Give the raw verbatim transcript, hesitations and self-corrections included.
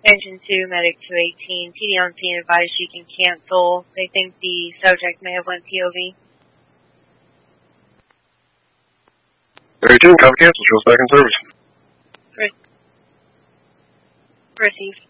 Engine two, Medic two eighteen, T D on scene advised she can cancel. They think the subject may have went P O V. eighteen, copy cancel, shows back in service. Re- received.